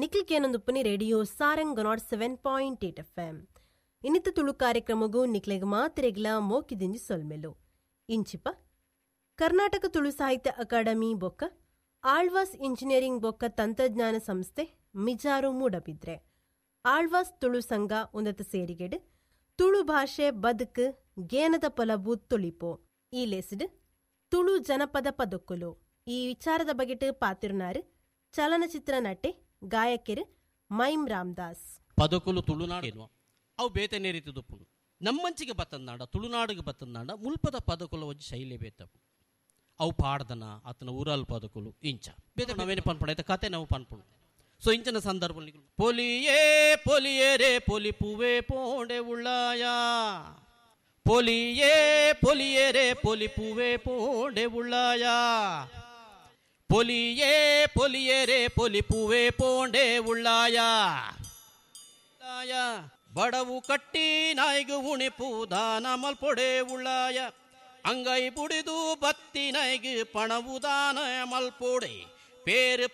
ನಿಕ್ಲಿಗೇನೊಂದುಪ್ಪನಿ radio Sarang 107.8 FM. ಇನ್ನಿತ Tulu ಕಾರ್ಯಕ್ರಮಗೂ ನಿಕ್ಲೆಗ್ ಮಾತ್ರೆಗ್ಲ ಮೋಕಿದಿಂಜಿ ಸೊಲ್ಮೆಲು ಇಂಚಿಪ ಕರ್ನಾಟಕ ತುಳು ಸಾಹಿತ್ಯ ಅಕಾಡೆಮಿ ಬೊಕ್ಕ ಆಳ್ವಾಸ್ ಇಂಜಿನಿಯರಿಂಗ್ ಬೊಕ್ಕ ತಂತ್ರಜ್ಞಾನ ಸಂಸ್ಥೆ ಮಿಜಾರು ಮೂಡಬಿದ್ರೆ ಆಳ್ವಾಸ್ ತುಳು ಸಂಘ ಉನ್ನತ ಸೇರಿಗೆಡು ತುಳು ಭಾಷೆ ಬದುಕು ಗೇನದ ಪೊಲಬು ತುಳಿಪೋ ಈ ಲೆಸಿಡ್ ತುಳು ಜನಪದ ಪದಕ್ಕುಲು ಈ ವಿಚಾರದ ಬಗೆಟ್ ಪಾತಿರುನಾರು ಚಲನಚಿತ್ರ ನಟೆ ಗಾಯಕಿರು ಮೈಮ್ ರಾಮದಾಸ್. ಪದಕುಲು ತುಳುನಾಡು ಅವು ಬೇತನೇ ರೀತಿ ದುಪ್ಪುಡು ನಮ್ಮಂಚಿಗೆ ಬತ್ತನಾಡ ತುಳುನಾಡಿಗೆ ಬತ್ತನಾಡ ಮುಲ್ಪದ ಪದಕುಲ ಒಂದು ಶೈಲಿ ಬೇತಪ್ಪು ಅವು ಪಾಡ್ದನ ಆತನ ಊರಲ್ ಪದಕುಲು ಇಂಚ ಬೇತ ನಾವೇನು ಪನ್ಪಡ ಆಯ್ತಾ ಕತೆ ನಾವು ಪನ್ಪುಡು. ಸೊ ಇಂಚನ ಸಂದರ್ಭದಲ್ಲಿ ಪೊಲಿಯೇ ಪೊಲಿಯೇ ರೇ ಪೊಲಿ ಪೂವೆ ಪೋಂಡೆ ಉಳ್ಳಾಯ ಪೊಲಿಯೇ ಪೊಲಿಯೇ ರೇ ಪೊಲಿ ಪೂವೆ ಪೋಂಡೆ ಉಳ್ಳಾಯ ಪೊಲಿಯೇ ಪೊಲಿಯೇ ರೇ ಪೊಲಿ ಪೂವೆ ಪೋಂಡೆ ಉಳ್ಳಾಯ ಬಡವು ಕಟ್ಟಿ ನಾಯಿಗು ಉಣಿಪು ದಾನ ಮಲ್ಪೊಡೆ ಉಳ್ಳಾಯ ಅಂಗೈ ಬುಡಿದು ಬತ್ತಿ ನಾಯಿಗೆ ಪಣವು ದಾನ ಮಲ್ಪೊಡೆ ಪೇರು